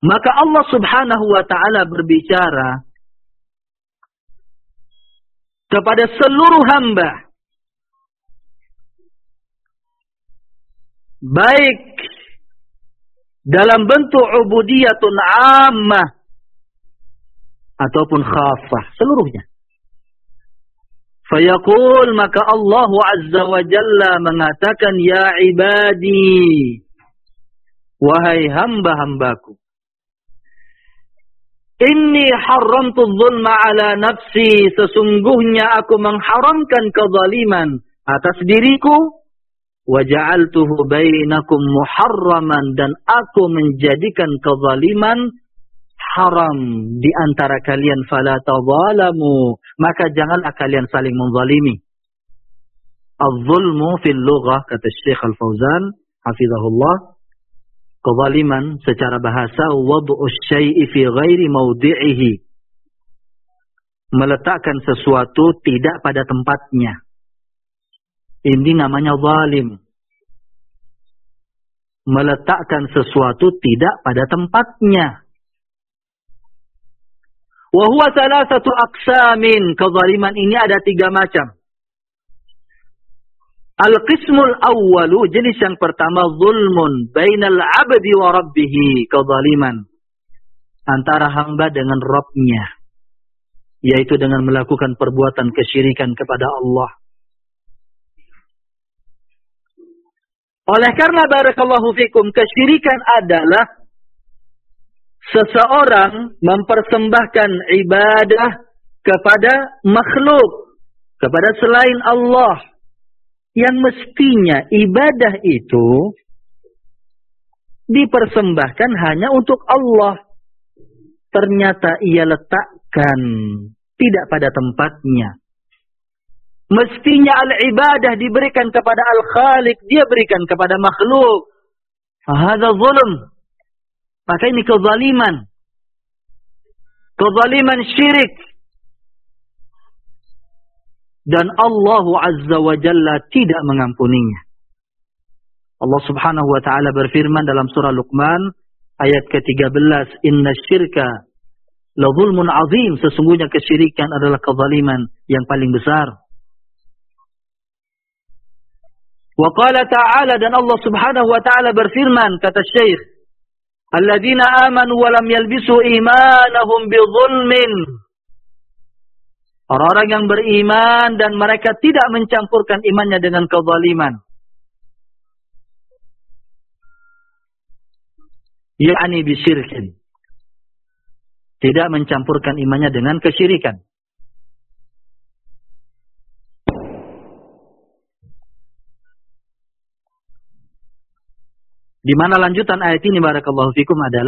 Maka Allah Subhanahu wa ta'ala berbicara kepada seluruh hamba, baik dalam bentuk ubudiyatun ammah ataupun khaffah, seluruhnya. Fayaqul, maka Allah Azza wa Jalla mengatakan, ya ibadi, wahai hamba-hambaku, inni haramtu dzulma ala nafsi, sesungguhnya aku mengharamkan kezaliman atas diriku, wa ja'altuhu bainakum muharraman, dan aku menjadikan kezaliman haram di antara kalian, fala tadzalamu, maka janganlah kalian saling menzalimi. Az-zulmu fil lughah, kata Syekh Al-Fauzan hafizahullah, kezaliman secara bahasa wad'u syai'i fi ghairi mawdi'ihi, meletakkan sesuatu tidak pada tempatnya. Ini namanya zalim. Meletakkan sesuatu tidak pada tempatnya. Wa huwa thalathatu aqsamin, kezaliman ini ada 3 macam. Al-qismul awwalu, jenis yang pertama, zulmun bainal abdi wa rabbihi, kezaliman antara hamba dengan Rabbnya, yaitu dengan melakukan perbuatan kesyirikan kepada Allah. Oleh karena barakallahu fikum, kesyirikan adalah seseorang mempersembahkan ibadah kepada makhluk, kepada selain Allah, yang mestinya ibadah itu dipersembahkan hanya untuk Allah. Ternyata ia letakkan tidak pada tempatnya. Mestinya al-ibadah diberikan kepada al-khaliq, dia berikan kepada makhluk. Hadza zulm. Maka ini kezaliman. Kezaliman syirik. Dan Allah Azza wa Jalla tidak mengampuninya. Allah Subhanahu wa ta'ala berfirman dalam surah Luqman ayat ke-13, inna syirka la zulmun azim, sesungguhnya kesyirikan adalah kezaliman yang paling besar. Wa qala ta'ala, dan Allah Subhanahu wa ta'ala berfirman, kata Syekh, alladzina amanu wa lam yalbisu imanahum bizulmin, orang-orang yang beriman dan mereka tidak mencampurkan imannya dengan kezaliman. Ya'ni bisyirkin, tidak mencampurkan imannya dengan kesyirikan. Di mana lanjutan ayat ini barakallahu fikum adalah